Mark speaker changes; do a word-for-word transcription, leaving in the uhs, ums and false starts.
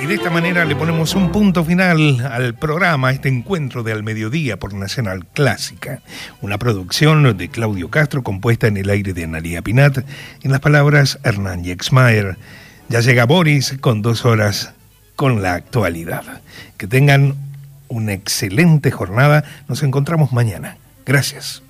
Speaker 1: de esta manera le ponemos un punto final al programa, a este encuentro de Al Mediodía por Nacional Clásica. Una producción de Claudio Castro, compuesta en el aire de Analía Pinat, en las palabras Hernán Yexmayer. Ya llega Boris con dos horas con la actualidad. Que tengan una excelente jornada. Nos encontramos mañana. Gracias.